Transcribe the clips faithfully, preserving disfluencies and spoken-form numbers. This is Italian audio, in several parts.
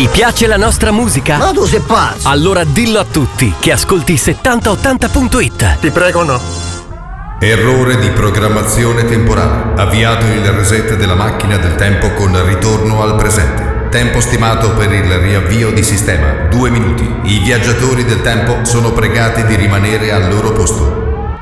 Ti piace la nostra musica? Ma tu sei pazzo! Allora dillo a tutti che ascolti settanta ottanta punto it. Ti prego no. Errore di programmazione temporale. Avviato il reset della macchina del tempo con ritorno al presente. Tempo stimato per il riavvio di sistema, due minuti. I viaggiatori del tempo sono pregati di rimanere al loro posto.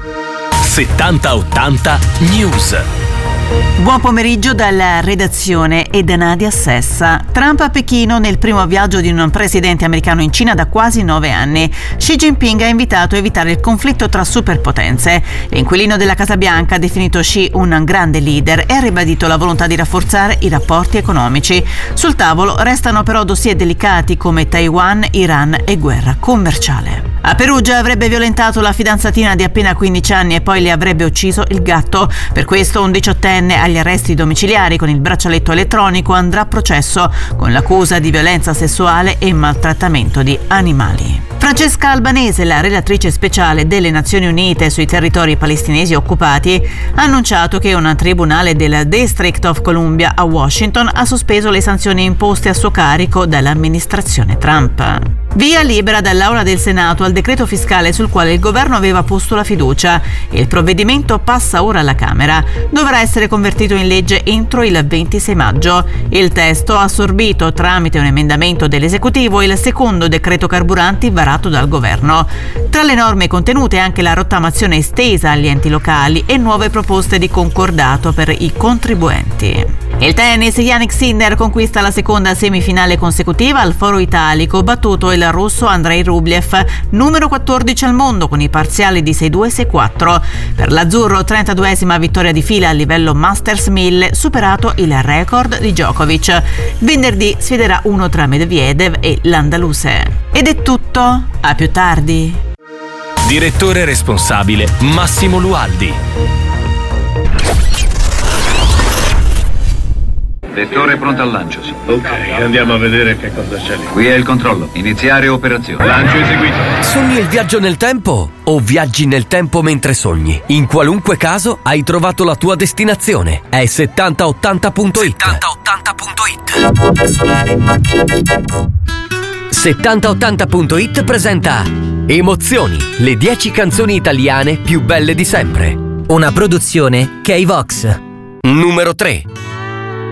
settanta ottanta News. Buon pomeriggio dalla redazione e da Nadia Sessa. Trump a Pechino nel primo viaggio di un presidente americano in Cina da quasi nove anni. Xi Jinping ha invitato a evitare il conflitto tra superpotenze. L'inquilino della Casa Bianca ha definito Xi un grande leader e ha ribadito la volontà di rafforzare i rapporti economici. Sul tavolo restano però dossier delicati come Taiwan, Iran e guerra commerciale. A Perugia avrebbe violentato la fidanzatina di appena quindici anni e poi le avrebbe ucciso il gatto. Per questo un diciottenne agli arresti domiciliari con il braccialetto elettronico andrà a processo con l'accusa di violenza sessuale e maltrattamento di animali. Francesca Albanese, la relatrice speciale delle Nazioni Unite sui territori palestinesi occupati, ha annunciato che un tribunale del District of Columbia a Washington ha sospeso le sanzioni imposte a suo carico dall'amministrazione Trump. Via libera dall'Aula del Senato al decreto fiscale sul quale il governo aveva posto la fiducia. Il provvedimento passa ora alla Camera. Dovrà essere convertito in legge entro il ventisei maggio. Il testo ha assorbito tramite un emendamento dell'esecutivo il secondo decreto carburanti varato dal governo. Tra le norme contenute anche la rottamazione estesa agli enti locali e nuove proposte di concordato per i contribuenti. Il tennis, Jannik Sinner conquista la seconda semifinale consecutiva al Foro Italico, battuto il russo Andrei Rublev, numero quattordici al mondo con i parziali di sei due sei quattro. Per l'azzurro, trentaduesima vittoria di fila a livello Masters mille, superato il record di Djokovic. Venerdì sfiderà uno tra Medvedev e l'andaluse. Ed è tutto, a più tardi. Direttore responsabile Massimo Lualdi. Vettore pronto al lancio, sì. Ok, andiamo a vedere che cosa c'è lì. Qui è il controllo. Iniziare operazione. Lancio eseguito. Sogni il viaggio nel tempo o viaggi nel tempo mentre sogni? In qualunque caso hai trovato la tua destinazione. È settanta ottanta punto it. settanta ottanta punto it. settanta ottanta punto it presenta Emozioni, le dieci canzoni italiane più belle di sempre. Una produzione K-Vox. Numero tre.